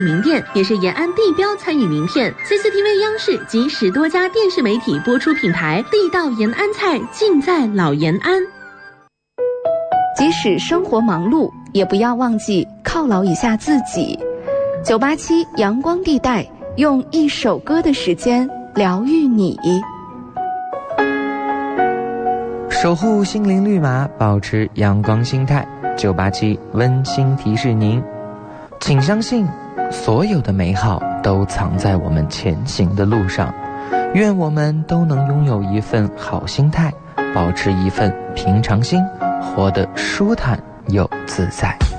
名片，也是延安地标参与名片。CCTV 央视及10多家电视媒体播出品牌，地道延安菜尽在老延安。 即使生活忙碌，也不要忘记犒劳一下自己。987阳光地带，用一首歌的时间疗愈你。 守护心灵绿码，保持阳光心态。987温馨提示您，请相信所有的美好都藏在我们前行的路上。愿我们都能拥有一份好心态，保持一份平常心，活得舒坦又自在。